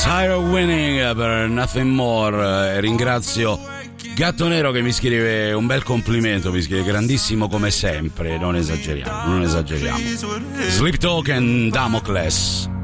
Tired of Winning per Nothing More. Ringrazio Gatto Nero che mi scrive un bel complimento, mi scrive grandissimo come sempre, non esageriamo. Sleep Talk and Damocles.